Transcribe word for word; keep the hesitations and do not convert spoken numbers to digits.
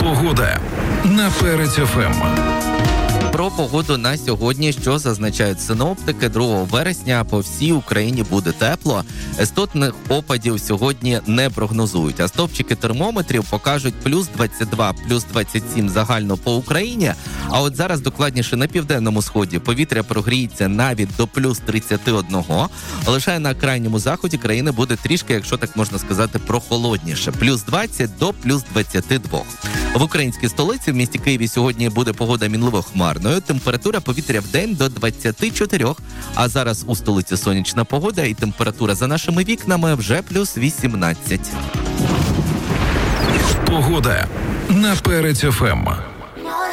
Погода на Перець еф ем. Про погоду на сьогодні, що зазначають синоптики, другого вересня по всій Україні буде тепло. Істотних опадів сьогодні не прогнозують, а стовпчики термометрів покажуть плюс двадцять два, плюс двадцять сім загально по Україні. А от зараз докладніше на південному сході повітря прогріється навіть до плюс тридцять один. Лише на крайньому заході країни буде трішки, якщо так можна сказати, прохолодніше. Плюс двадцять до плюс двадцять два. В українській столиці в місті Києві сьогодні буде погода мінливо-хмарною. Температура повітря в день до двадцять чотири, а зараз у столиці сонячна погода і температура за нашими вікнами вже плюс вісімнадцять. Погода на Перець еф ем.